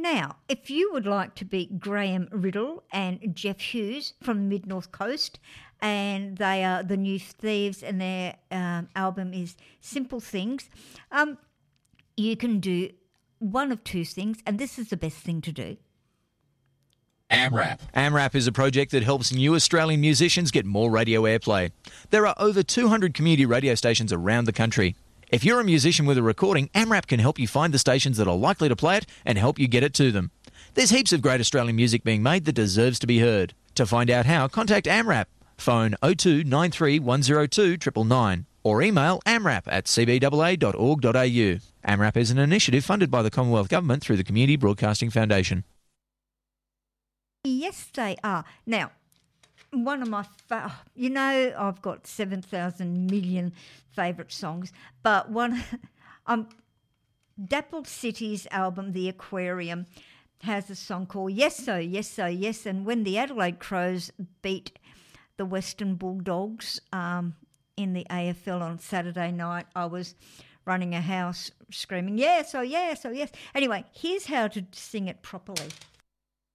Now, if you would like to be Graham Riddle and Jeff Hughes from the Mid-North Coast, and they are the New Thieves, and their album is Simple Things, you can do one of two things, and this is the best thing to do. AMRAP. AMRAP is a project that helps new Australian musicians get more radio airplay. There are over 200 community radio stations around the country. If you're a musician with a recording, AMRAP can help you find the stations that are likely to play it and help you get it to them. There's heaps of great Australian music being made that deserves to be heard. To find out how, contact AMRAP. Phone 02 93 102 999 or email amrap@cbaa.org.au. AMRAP is an initiative funded by the Commonwealth Government through the Community Broadcasting Foundation. Yes, they are. Now, one of my, I've got 7,000 million favourite songs, but Dappled City's album, The Aquarium, has a song called Yes So, Yes So, Yes, and when the Adelaide Crows beat the Western Bulldogs in the AFL on Saturday night, I was running a house screaming, yes, oh yes, oh yes. Anyway, here's how to sing it properly.